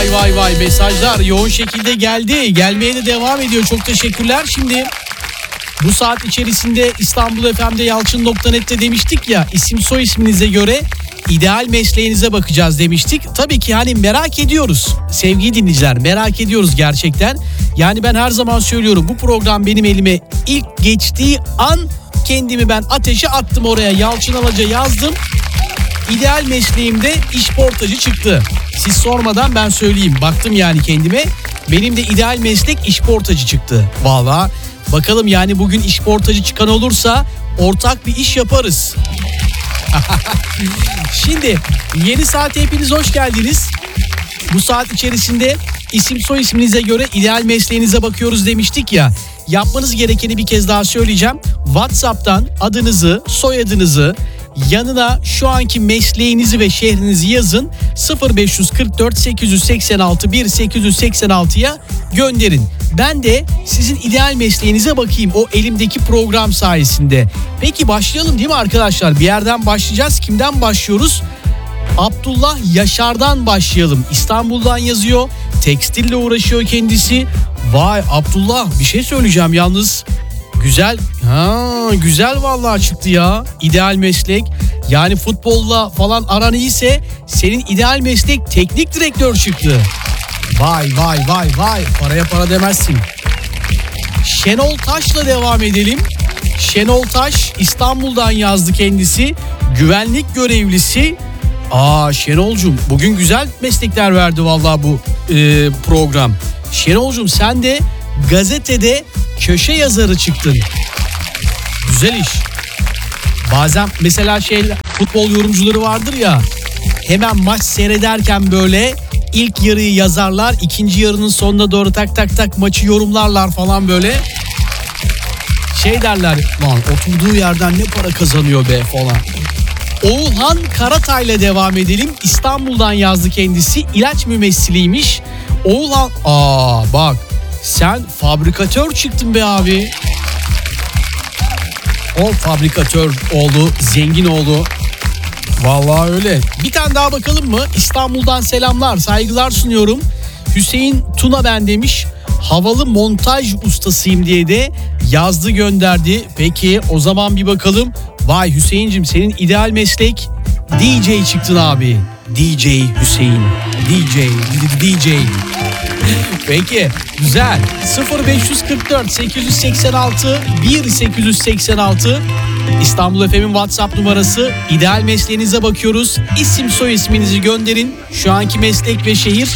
Vay vay vay, mesajlar yoğun şekilde geldi. Gelmeye de devam ediyor. Çok teşekkürler. Şimdi bu saat içerisinde İstanbul FM'de Yalçın.net'te demiştik ya, isim soy isminize göre ideal mesleğinize bakacağız demiştik. Tabii ki hani merak ediyoruz sevgili dinleyiciler, merak ediyoruz gerçekten. Yani ben her zaman söylüyorum, bu program benim elime ilk geçtiği an kendimi ben ateşe attım, oraya Yalçın Alaca yazdım. İdeal mesleğimde işportacı çıktı. Siz sormadan ben söyleyeyim, baktım yani kendime, benim de ideal meslek işportacı çıktı. Vallahi bakalım yani, bugün işportacı çıkan olursa ortak bir iş yaparız. Şimdi yeni saate hepiniz hoş geldiniz. Bu saat içerisinde isim soy isminize göre ideal mesleğinize bakıyoruz demiştik ya. Yapmanız gerekeni bir kez daha söyleyeceğim. WhatsApp'tan adınızı, soyadınızı, yanına şu anki mesleğinizi ve şehrinizi yazın. 0544 886 1886'ya gönderin. Ben de sizin ideal mesleğinize bakayım o elimdeki program sayesinde. Peki başlayalım değil mi arkadaşlar? Bir yerden başlayacağız. Kimden başlıyoruz? Abdullah Yaşar'dan başlayalım. İstanbul'dan yazıyor. Tekstille uğraşıyor kendisi. Vay Abdullah, bir şey söyleyeceğim yalnız. Güzel. Güzel vallahi çıktı ya. İdeal meslek. Yani futbolla falan aran iyiyse senin ideal meslek teknik direktör çıktı. Vay vay vay vay. Paraya para demezsin. Şenol Taş'la devam edelim. Şenol Taş İstanbul'dan yazdı kendisi. Güvenlik görevlisi. Şenol'cum bugün güzel meslekler verdi vallahi bu program. Şenol'cum sen de gazetede köşe yazarı çıktın. Güzel iş. Bazen mesela futbol yorumcuları vardır ya, hemen maç seyrederken böyle ilk yarıyı yazarlar, ikinci yarının sonuna doğru tak tak tak maçı yorumlarlar falan böyle. Derler, lan oturduğu yerden ne para kazanıyor be falan. Oğulhan Karatay'la devam edelim. İstanbul'dan yazdı kendisi. İlaç mümessiliymiş. Oğulhan, bak sen fabrikatör çıktın be abi. O fabrikatör oldu, zengin oldu. Vallahi öyle. Bir tane daha bakalım mı? İstanbul'dan selamlar, saygılar sunuyorum. Hüseyin Tuna ben demiş. Havalı montaj ustasıyım diye de yazdı, gönderdi. Peki o zaman bir bakalım. Vay Hüseyin'cim, senin ideal meslek DJ çıktın abi. DJ Hüseyin. DJ. Peki güzel. 0544 886 1886 İstanbul FM'in WhatsApp numarası. İdeal mesleğinize bakıyoruz. İsim soy isminizi gönderin. Şu anki meslek ve şehir.